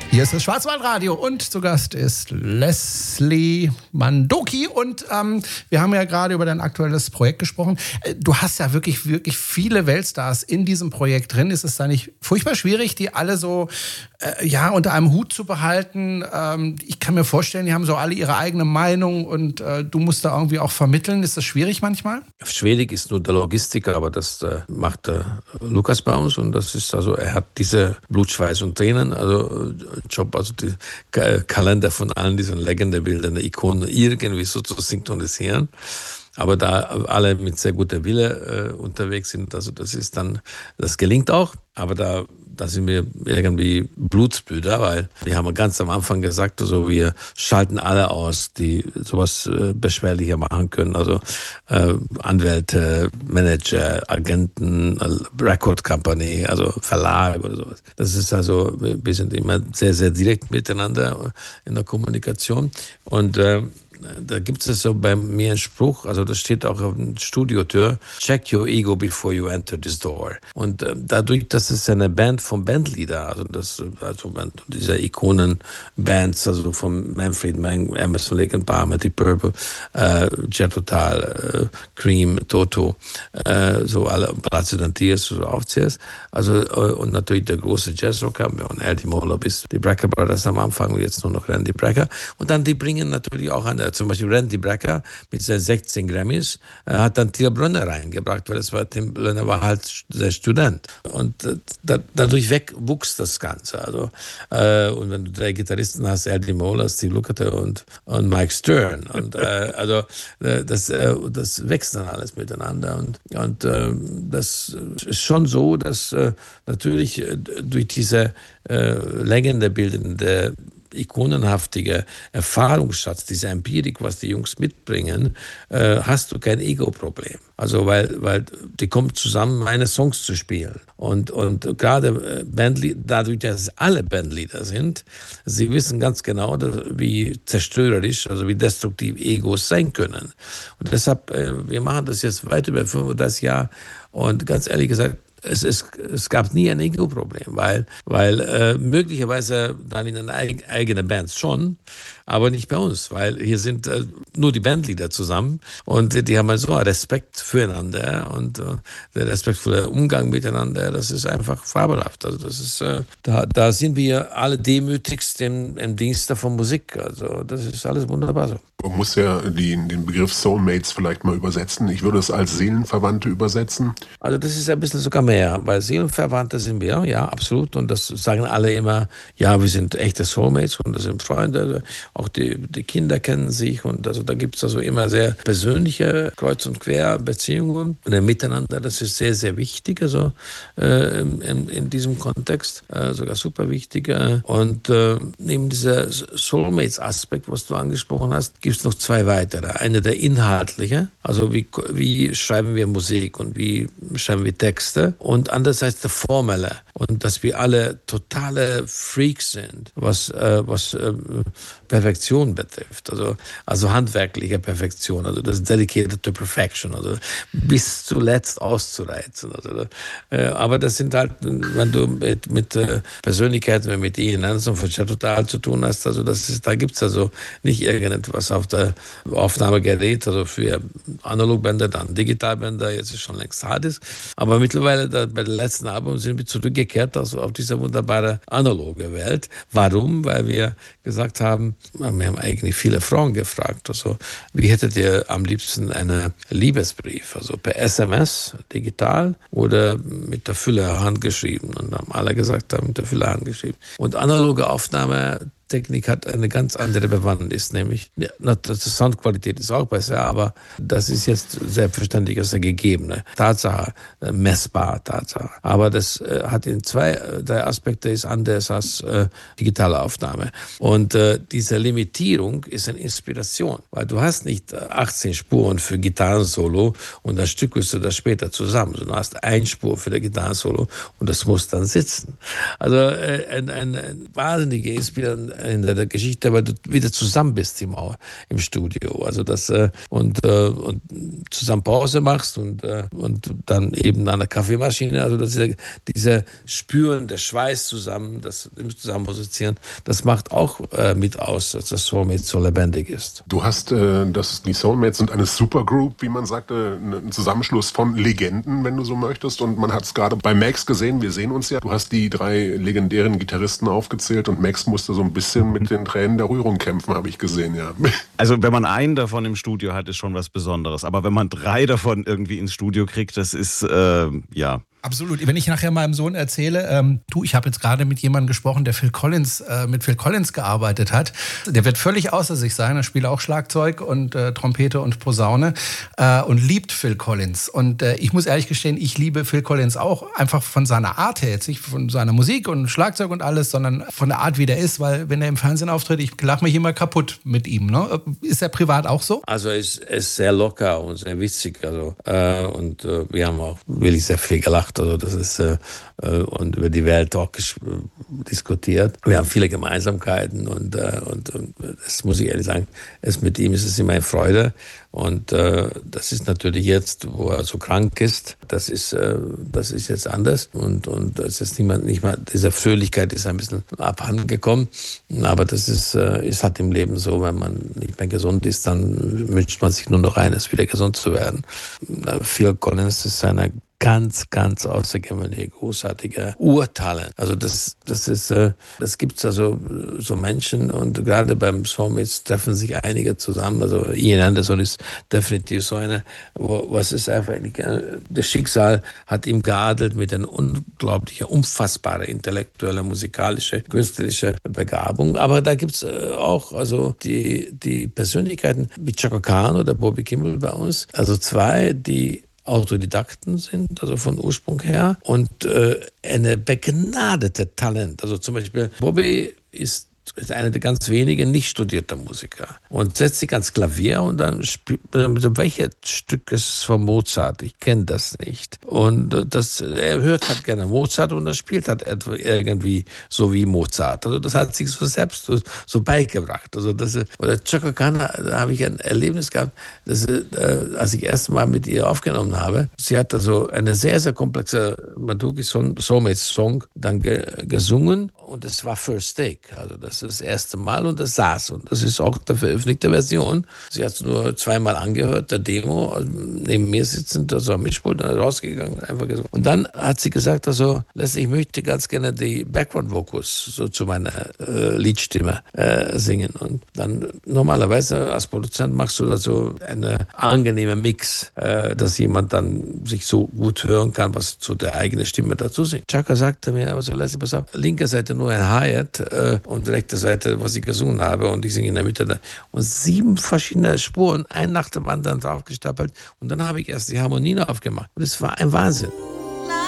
Hier ist das Schwarzwaldradio und zu Gast ist Leslie Mandoki und wir haben ja gerade über dein aktuelles Projekt gesprochen. Du hast ja wirklich viele Weltstars in diesem Projekt drin. Ist es da nicht furchtbar schwierig, die alle so unter einem Hut zu behalten? Ich kann mir vorstellen, die haben so alle ihre eigene Meinung und du musst da irgendwie auch vermitteln. Ist das schwierig manchmal? Schwierig ist nur der Logistiker, aber das macht Lukas bei uns und das ist also, er hat diese Blut, Schweiß und Tränen, also Job, also die Kalender von allen diesen Legendebildern, Ikonen irgendwie so zu synchronisieren. Aber da alle mit sehr guter Wille unterwegs sind, also das gelingt auch, aber da sind wir irgendwie Blutsbrüder, weil wir haben ganz am Anfang gesagt, also wir schalten alle aus, die sowas beschwerlicher machen können, also Anwälte, Manager, Agenten, Record Company, also Verlag oder sowas. Das ist also, wir sind immer sehr, sehr direkt miteinander in der Kommunikation und da gibt es so bei mir einen Spruch, also das steht auch auf der Studiotür, check your ego before you enter this door. Und dadurch, dass es eine Band von Bandleader, also dieser Ikonenbands, also von Manfred Mann, Emerson, Lake and Palmer, Deep Purple, Jethro Tull, Cream, Toto, so alle Palazzo d'Antilles, so aufzählst. Also und natürlich der große Jazzrocker, von Eddie Moller bis die Brecker Brothers am Anfang, jetzt nur noch Randy Brecker. Und dann die bringen natürlich auch zum Beispiel Randy Brecker mit seinen 16 Grammys hat dann Till Brönner reingebracht, weil Till Brönner war halt der Student. Und dadurch wuchs das Ganze. Also, und wenn du 3 Gitarristen hast, Eddie Moller, Steve Lukather und Mike Stern. Und das wächst dann alles miteinander. Und das ist schon so, dass natürlich durch diese legendebildende ikonenhaftige Erfahrungsschatz, diese Empirik, was die Jungs mitbringen, hast du kein Ego-Problem. Also weil die kommen zusammen, meine Songs zu spielen. Und gerade Bandleader, dadurch, dass es alle Bandleader sind, sie wissen ganz genau, wie zerstörerisch, also wie destruktiv Egos sein können. Und deshalb, wir machen das jetzt weit über 35 Jahre und ganz ehrlich gesagt, es gab nie ein Ego-Problem, weil möglicherweise dann in den eigenen Bands schon, aber nicht bei uns, weil hier sind nur die Bandleader zusammen und die haben so einen Respekt füreinander und der respektvolle Umgang miteinander, das ist einfach fabelhaft. Also das ist, da sind wir alle demütigst im Dienste von Musik. Also das ist alles wunderbar so. Man muss ja den Begriff Soulmates vielleicht mal übersetzen. Ich würde es als Seelenverwandte übersetzen. Also das ist ein bisschen sogar mehr, weil Seelenverwandte sind wir, ja, absolut. Und das sagen alle immer, ja, wir sind echte Soulmates und das sind Freunde. Auch die Kinder kennen sich und also da gibt es also immer sehr persönliche Kreuz- und Quer-Beziehungen und ein Miteinander, das ist sehr, sehr wichtig, also in diesem Kontext, sogar super wichtig. Und neben dieser Soulmates-Aspekt, was du angesprochen hast, gibt es noch 2 weitere. Eine der inhaltliche, also wie schreiben wir Musik und wie schreiben wir Texte und andererseits der formelle und dass wir alle totale Freaks sind, was Perfektion betrifft, also handwerkliche Perfektion, also das Dedicated to Perfection, also bis zuletzt auszureizen. Aber das sind halt, wenn du mit Persönlichkeiten wie mit Ian Anderson von Jethro Tull zu tun hast, also da gibt es also nicht irgendetwas auf der Aufnahmegerät, also für Analogbänder, dann Digitalbänder, jetzt ist schon längst Harddisk, aber mittlerweile bei den letzten Album sind wir zurückgekehrt also auf diese wunderbare analoge Welt. Warum? Weil wir gesagt haben, wir haben eigentlich viele Frauen gefragt, also wie hättet ihr am liebsten einen Liebesbrief, also per SMS, digital oder mit der Füller handgeschrieben und haben alle gesagt, mit der Füller handgeschrieben. Und analoge Aufnahmetechnik hat eine ganz andere Bewandtnis, nämlich die Soundqualität ist auch besser, aber das ist jetzt selbstverständlich als eine gegebene Tatsache, messbare Tatsache. Aber das hat in 2, 3 Aspekte ist anders als digitale Aufnahme. Und diese Limitierung ist eine Inspiration, weil du hast nicht 18 Spuren für Gitarrensolo und das stückelst du das später zusammen, sondern du hast 1 Spur für das Gitarrensolo und das muss dann sitzen. Also eine wahnsinnige der Geschichte, weil du wieder zusammen bist im Studio. Also das und zusammen Pause machst und dann eben an der Kaffeemaschine. Also das ist diese Spüren, der Schweiß zusammen, das zusammen musizieren, das macht auch mit aus, dass das Soulmates so lebendig ist. Du hast, die Soulmates sind eine Supergroup, wie man sagte, ein Zusammenschluss von Legenden, wenn du so möchtest. Und man hat es gerade bei Max gesehen, wir sehen uns ja. Du hast die 3 legendären Gitarristen aufgezählt und Max musste so ein bisschen mit den Tränen der Rührung kämpfen, habe ich gesehen, ja. Also wenn man einen davon im Studio hat, ist schon was Besonderes. Aber wenn man 3 davon irgendwie ins Studio kriegt, das ist, ja... Absolut. Wenn ich nachher meinem Sohn erzähle, ich habe jetzt gerade mit jemandem gesprochen, der mit Phil Collins gearbeitet hat. Der wird völlig außer sich sein. Er spielt auch Schlagzeug und Trompete und Posaune und liebt Phil Collins. Und ich muss ehrlich gestehen, ich liebe Phil Collins auch einfach von seiner Art her. Jetzt nicht von seiner Musik und Schlagzeug und alles, sondern von der Art, wie der ist. Weil wenn er im Fernsehen auftritt, ich lache mich immer kaputt mit ihm. Ne? Ist er privat auch so? Also er ist sehr locker und sehr witzig. Also, wir haben auch wirklich sehr viel gelacht. Also das ist und über die Welt auch diskutiert. Wir haben viele Gemeinsamkeiten und das muss ich ehrlich sagen, mit ihm ist es immer eine Freude. Und das ist natürlich jetzt, wo er so krank ist, das ist jetzt anders und es ist nicht mal diese Fröhlichkeit ist ein bisschen abhanden gekommen. Aber das ist halt im Leben so, wenn man nicht mehr gesund ist, dann wünscht man sich nur noch eines, wieder gesund zu werden. Phil Collins ist eine ganz, ganz außergewöhnliche, großartige Urtalent. Also das gibt's also so Menschen und gerade beim Soulmates treffen sich einige zusammen. Also Ian Anderson ist definitiv so eine, was ist einfach, das Schicksal hat ihm geadelt mit einer unglaublichen, unfassbare intellektuelle, musikalische, künstlerische Begabung. Aber da gibt's auch also die Persönlichkeiten wie Chaka Khan oder Bobby Kimball bei uns. Also 2, die Autodidakten sind, also von Ursprung her, und eine begnadete Talent. Also zum Beispiel Bobby ist einer der ganz wenigen nicht studierten Musiker und setzt sich ans Klavier und dann spielt welches Stück ist von Mozart? Ich kenne das nicht. Und er hört halt gerne Mozart und er spielt halt irgendwie so wie Mozart. Also das hat sich so selbst so beigebracht. Also oder Chaka Khan, da habe ich ein Erlebnis gehabt, als ich erst mal mit ihr aufgenommen habe. Sie hat also eine sehr, sehr komplexe Soulmates-Song dann gesungen und es war First Take. Also das ist das erste Mal und das saß. Und das ist auch die veröffentlichte Version. Sie hat es nur 2-mal angehört, der Demo, neben mir sitzend, also am Mischpult, dann rausgegangen, einfach gesungen. Und dann hat sie gesagt, also, ich möchte ganz gerne die Background-Vocals so zu meiner Liedstimme singen. Und dann normalerweise als Produzent machst du also eine angenehme Mix, dass jemand dann sich so gut hören kann, was zu der eigenen Stimme dazu singt. Chaka sagte mir, also pass auf, linke Seite nur ein Hi-Hat und rechte Seite, was ich gesungen habe, und ich singe in der Mitte. Und 7 verschiedene Spuren, ein nach dem anderen draufgestapelt. Und dann habe ich erst die Harmonien aufgemacht. Und es war ein Wahnsinn.